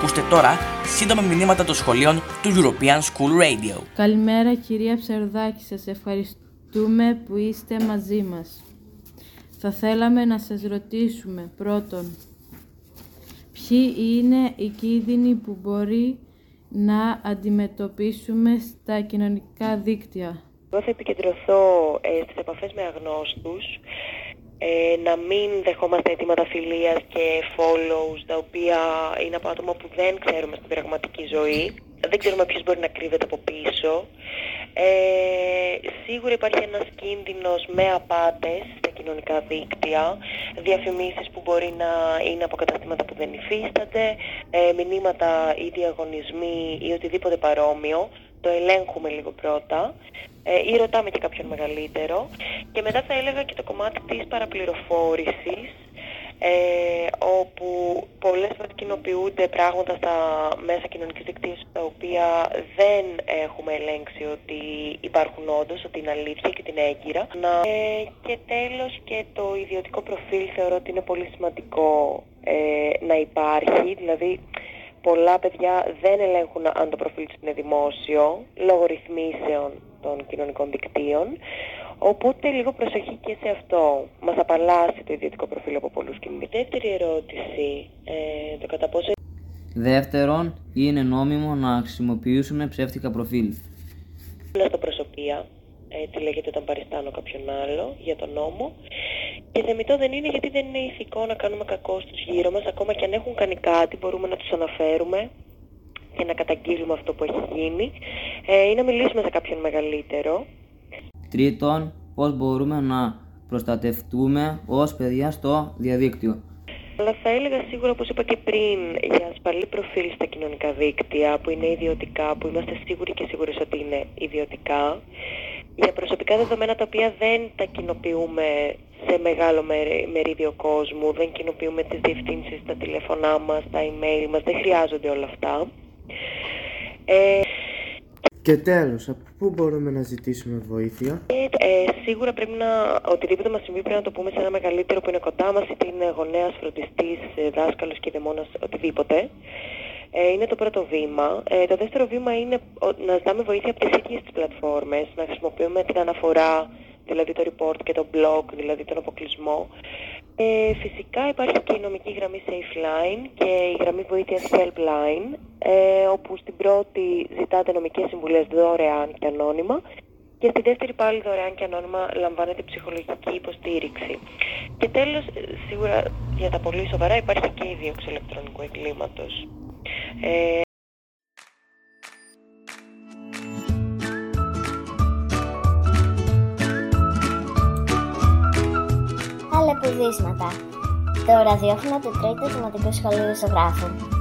ακούστε τώρα σύντομα μηνύματα των σχολείων του European School Radio. Καλημέρα κυρία Ψαρουδάκη, σας ευχαριστούμε που είστε μαζί μας. Θα θέλαμε να σας ρωτήσουμε πρώτον, ποιοι είναι οι κίνδυνοι που μπορεί να αντιμετωπίσουμε στα κοινωνικά δίκτυα. Εγώ θα επικεντρωθώ στις επαφές με αγνώστους, να μην δεχόμαστε αιτήματα φιλίας και follows, τα οποία είναι από άτομα που δεν ξέρουμε στην πραγματική ζωή. Δεν ξέρουμε ποιος μπορεί να κρύβεται από πίσω. Σίγουρα υπάρχει ένας κίνδυνος με απάτες στα κοινωνικά δίκτυα, διαφημίσεις που μπορεί να είναι από καταστήματα που δεν υφίστανται, μηνύματα ή διαγωνισμοί ή οτιδήποτε παρόμοιο. Το ελέγχουμε λίγο πρώτα ή ρωτάμε και κάποιον μεγαλύτερο. Και μετά θα έλεγα και το κομμάτι της παραπληροφόρησης, όπου πολλές φορές κοινοποιούνται πράγματα στα μέσα κοινωνικής δικτύωσης τα οποία δεν έχουμε ελέγξει ότι υπάρχουν όντως, ότι είναι αλήθεια και ότι είναι έγκυρα. Και τέλος και το ιδιωτικό προφίλ θεωρώ ότι είναι πολύ σημαντικό να υπάρχει, δηλαδή πολλά παιδιά δεν ελέγχουν αν το προφίλ τους είναι δημόσιο λόγω ρυθμίσεων των κοινωνικών δικτύων. Οπότε λίγο προσοχή και σε αυτό. Μας απαλλάσσει το ιδιωτικό προφίλ από πολλούς κινδύνους. Δεύτερη ερώτηση, το κατά πόσο... Δεύτερον, είναι νόμιμο να χρησιμοποιήσουμε ψεύτικα προφίλ. Στο προσωπία, έτσι λέγεται όταν παριστάνω κάποιον άλλο για τον νόμο. Και θεμιτό δεν είναι, γιατί δεν είναι ηθικό να κάνουμε κακό στους γύρω μας. Ακόμα και αν έχουν κάνει κάτι, μπορούμε να τους αναφέρουμε και να καταγγείλουμε αυτό που έχει γίνει ή να μιλήσουμε σε κάποιον μεγαλύτερο. Τρίτον, πώς μπορούμε να προστατευτούμε ως παιδιά στο διαδίκτυο. Αλλά θα έλεγα σίγουρα, όπως είπα και πριν, για ασφαλή προφίλ στα κοινωνικά δίκτυα που είναι ιδιωτικά, που είμαστε σίγουροι και σίγουρες ότι είναι ιδιωτικά. Για προσωπικά δεδομένα τα οποία δεν τα κοινοποιούμε σε μεγάλο μερίδιο κόσμου, δεν κοινοποιούμε τις διευθύνσεις, τα τηλέφωνά μας, τα email μας, δεν χρειάζονται όλα αυτά. Και τέλος, από πού μπορούμε να ζητήσουμε βοήθεια? Σίγουρα πρέπει οτιδήποτε μας συμβεί πρέπει να το πούμε σε ένα μεγαλύτερο που είναι κοντά μας, είτε είναι γονέας, φροντιστής, δάσκαλος, κηδεμόνας, οτιδήποτε. Είναι το πρώτο βήμα. Το δεύτερο βήμα είναι να ζητάμε βοήθεια από τις ίδιες τις πλατφόρμες, να χρησιμοποιούμε την αναφορά, δηλαδή το report και το blog, δηλαδή τον αποκλεισμό. Φυσικά υπάρχει και η νομική γραμμή SafeLine και η γραμμή βοήθειας Helpline, όπου στην πρώτη ζητάτε νομικές συμβουλές δωρεάν και ανώνυμα και στη δεύτερη πάλι δωρεάν και ανώνυμα λαμβάνετε ψυχολογική υποστήριξη. Και τέλος, σίγουρα για τα πολύ σοβαρά υπάρχει και η δίωξη ηλεκτρονικού εγκλήματος. Αλεπουδίσματα. Το ραδιόφωνο του Τρίτου Δημοτικού Σχολείου Ζωγράφου.